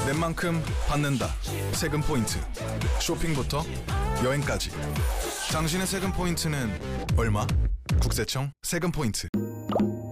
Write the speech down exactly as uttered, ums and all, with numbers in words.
낸 만큼 받는다. 세금 포인트. 쇼핑부터 여행까지. 당신의 세금 포인트는 얼마? 국세청 세금 포인트.